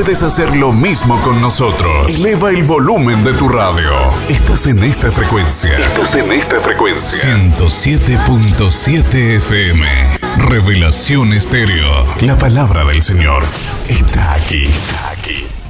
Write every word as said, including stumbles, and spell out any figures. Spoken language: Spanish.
puedes hacer lo mismo con nosotros. Eleva el volumen de tu radio. Estás en esta frecuencia. Estás en esta frecuencia. ciento siete punto siete F M. Revelación Estéreo. La palabra del Señor está aquí. Está aquí.